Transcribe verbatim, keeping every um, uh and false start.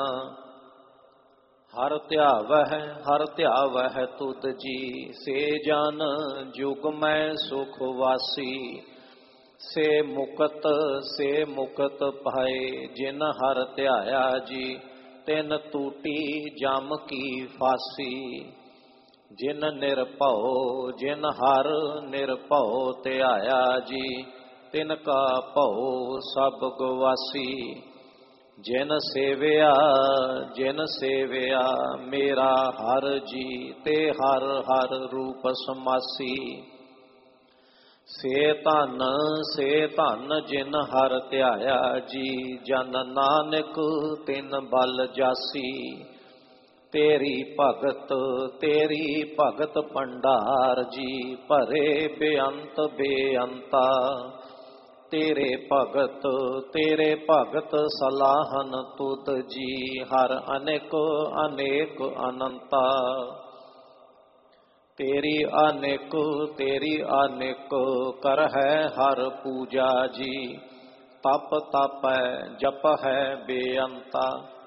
ਹਰ ਧਿਆਵਹਿ ਹਰ ਧਿਆਵਹਿ ਤੁਧ ਜੀ, ਸੇ ਜਨ ਜੁਗ ਮੈਂ ਸੁਖ ਵਾਸੀ। ਸੇ ਮੁਕਤ ਸੇ ਮੁਕਤ ਪਾਏ, ਜਿਨ ਹਰ ਧਿਆਇਆ ਜੀ, ਤਿਨ ਟੂਟੀ ਜਮ ਕੀ ਫਾਸੀ। ਜਿਨ ਨਿਰਭਉ ਜਿਨ ਹਰ ਨਿਰਭਉ ਧਿਆਇਆ ਜੀ, ਤਿਨ ਕਾ ਭਉ ਸਭ ਗਵਾਸੀ। ਜਿਨ ਸੇਵਿਆ ਜਿਨ ਸੇਵਿਆ ਮੇਰਾ ਹਰ ਜੀ, ਤੇ ਹਰ ਹਰ ਰੂਪ ਸਮਾਸੀ। ਸੇ ਧਨ ਸੇ ਧਨ ਜਿਨ ਹਰ ਧਿਆਇਆ ਜੀ, ਜਨ ਨਾਨਕ ਤਿਨ ਬਲ ਜਾਸੀ। ਤੇਰੀ ਭਗਤ ਤੇਰੀ ਭਗਤ ਭੰਡਾਰ ਜੀ, ਭਰੇ ਬੇਅੰਤ ਬੇਅੰਤਾ। ਤੇਰੇ ਭਗਤ ਤੇਰੇ ਭਗਤ ਸਲਾਹਨ ਤੁਧ ਜੀ, ਹਰ ਅਨੇਕ ਅਨੇਕ ਅਨੰਤਾ। ਤੇਰੀ ਅਨੇਕ ਤੇਰੀ ਅਨੇਕ ਕਰ ਹੈ ਹਰ ਪੂਜਾ ਜੀ, ਤਪ ਤਪ ਹੈ ਜਪ ਹੈ ਬੇਅੰਤਾ।